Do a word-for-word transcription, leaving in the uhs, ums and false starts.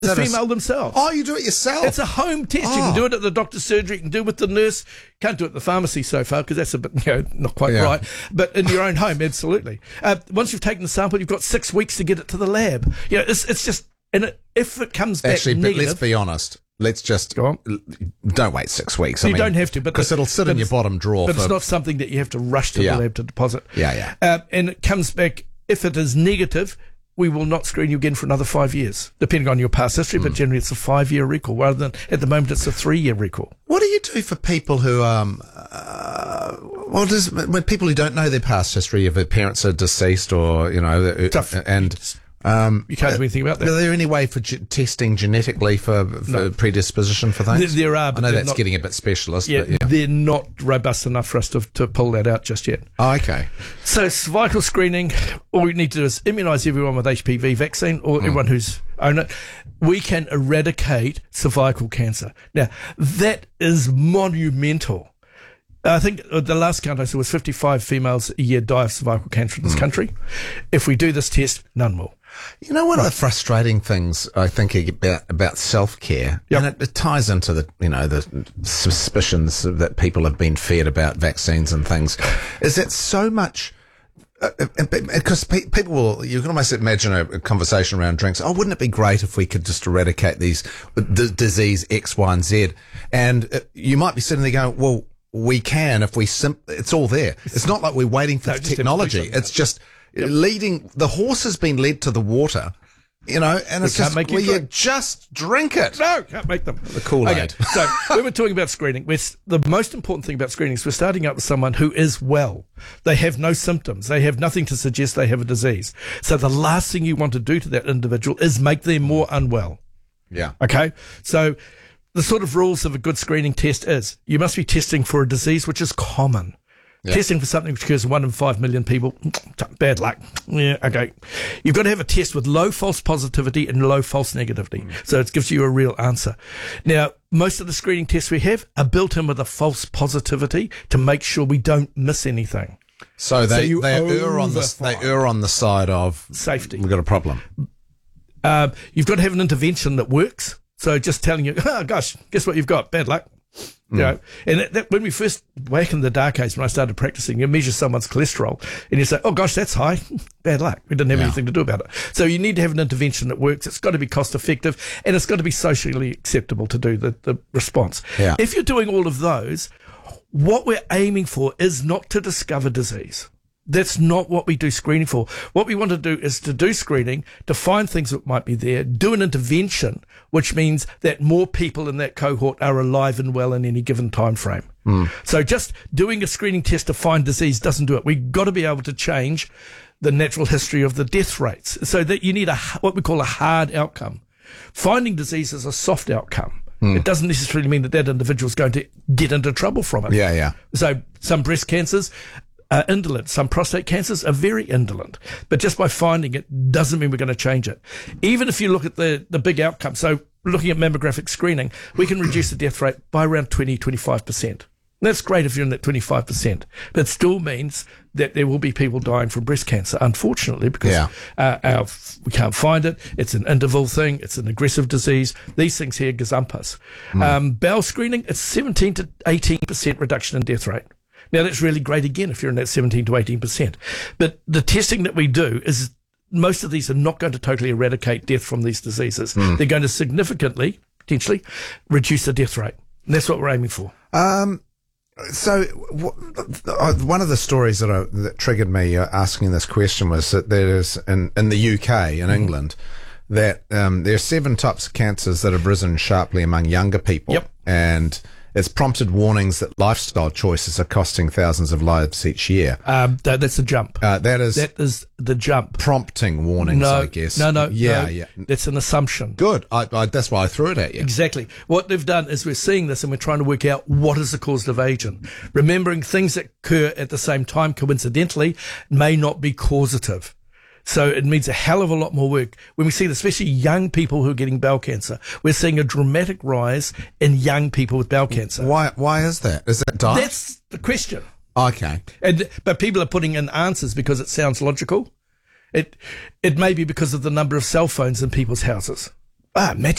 The that female a, themselves. Oh, you do it yourself? It's a home test. Oh. You can do it at the doctor's surgery. You can do it with the nurse. Can't do it at the pharmacy so far because that's a bit, you know, not quite Yeah. right. But in your own home, absolutely. Uh, once you've taken the sample, you've got six weeks to get it to the lab. You know, it's it's just, and it, if it comes back Actually, negative, but let's be honest. Let's just Go on. don't wait six weeks. I you mean, don't have to, but because the- it'll sit but in your it's- bottom drawer. but for, it's not something that you have to rush to Yeah. the lab to deposit. Yeah, yeah. Uh, and it comes back, if it is negative, we will not screen you again for another five years, depending on your past history, Mm. but generally it's a five-year recall, rather than, at the moment, it's a three-year recall. What do you do for people who, um, uh, well, does, when people who don't know their past history, if their parents are deceased or, you know, uh, Tough. and, um, You can't do anything about that. Are there any way for ge- testing genetically for, for No. predisposition for things? There- there are, I but know they're that's not- getting a bit specialist, Yeah, but yeah. they're not robust enough for us to, to pull that out just yet. Oh, okay. So cervical screening, all we need to do is immunise everyone with H P V vaccine, or Hmm. everyone who's owned it. We can eradicate cervical cancer. Now, that is monumental. I think the last count I saw was fifty-five females a year die of cervical cancer in this Hmm. country. If we do this test, none will. You know, one of the frustrating things I think about about self care, Yep. and it, it ties into the you know the suspicions that people have been fed about vaccines and things, is that so much. Because uh, pe- people will, you can almost imagine a, a conversation around drinks. Oh, wouldn't it be great if we could just eradicate these d- disease X, Y, and Z? And uh, you might be sitting there going, well, we can if we sim- it's all there. It's not like we're waiting for No, the just technology. evolution. It's just leading, the horse has been led to the water, you know, and it's can't just, make you well, you drink. just drink it. No, can't make them. The Kool-Aid. Okay, so when we're talking about screening, we're, s- the most important thing about screening is we're starting out with someone who is well. They have no symptoms. They have nothing to suggest they have a disease. So the last thing you want to do to that individual is make them more unwell. Yeah. Okay? So the sort of rules of a good screening test is you must be testing for a disease which is common. Yeah. Testing for something which occurs in one in five million people, bad luck. Yeah, okay. You've got to have a test with low false positivity and low false negativity. Mm. So it gives you a real answer. Now, most of the screening tests we have are built in with a false positivity to make sure we don't miss anything. So they, you they err on the, they overfly. err on the side of Safety. we've got a problem. Uh, you've got to have an intervention that works. So just telling you, oh gosh, guess what you've got? Bad luck. You know, and that, that, when we first, back in the dark age, when I started practicing, you measure someone's cholesterol and you say, oh gosh, that's high. Bad luck. We didn't have Yeah. anything to do about it. So you need to have an intervention that works. It's got to be cost effective and it's got to be socially acceptable to do the, the response. Yeah. If you're doing all of those, what we're aiming for is not to discover disease. That's not what we do screening for. What we want to do is to do screening, to find things that might be there, do an intervention, which means that more people in that cohort are alive and well in any given time frame. Mm. So just doing a screening test to find disease doesn't do it. We've got to be able to change the natural history of the death rates so that you need a what we call a hard outcome. Finding disease is a soft outcome. Mm. It doesn't necessarily mean that that individual is going to get into trouble from it. Yeah, yeah. So some breast cancers are indolent. Some prostate cancers are very indolent. But just by finding it doesn't mean we're going to change it. Even if you look at the, the big outcome, so looking at mammographic screening, we can reduce the death rate by around twenty, twenty-five percent. That's great if you're in that twenty-five percent. But it still means that there will be people dying from breast cancer, unfortunately, because Yeah. uh, our, we can't find it. It's an interval thing. It's an aggressive disease. These things here gazump us. Mm. Um, bowel screening, it's seventeen to eighteen percent reduction in death rate. Now, that's really great, again, if you're in that seventeen to eighteen percent. But the testing that we do is most of these are not going to totally eradicate death from these diseases. Mm. They're going to significantly, potentially, reduce the death rate. And that's what we're aiming for. Um, so w- one of the stories that, I, that triggered me uh, asking this question was that there's in, in the U K, in mm. England, that um, there are seven types of cancers that have risen sharply among younger people. Yep. And it's prompted warnings that lifestyle choices are costing thousands of lives each year. Um, that, that's a jump. Uh, that is that is the jump. Prompting warnings, no, I guess. No, no, yeah, no. yeah. That's an assumption. Good. I, I, that's why I threw it at you. Exactly. What they've done is we're seeing this and we're trying to work out what is the cause of aging. Remembering things that occur at the same time, coincidentally, may not be causative. So it needs a hell of a lot more work. When we see, especially young people who are getting bowel cancer, we're seeing a dramatic rise in young people with bowel cancer. Why? Why is that? Is that diet? That's the question. Okay. And but people are putting in answers because it sounds logical. It it may be because of the number of cell phones in people's houses. Ah, imagine